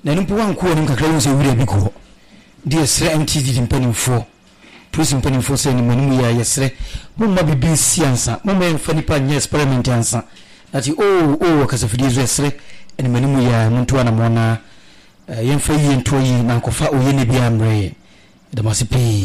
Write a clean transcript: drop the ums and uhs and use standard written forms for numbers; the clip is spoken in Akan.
na nimpo wanko nim kakra wo se wura bi ko de sre MTD dimpanimfo prison panimfo se ni manimu ya yesre mumma bibi siansa mumma emfa nipa nya experiment ansa ati kasafidi zo yesre ni manimu ya muntu ana mona yemfa yi ntoyi na nkofa oyene bi amre da masipi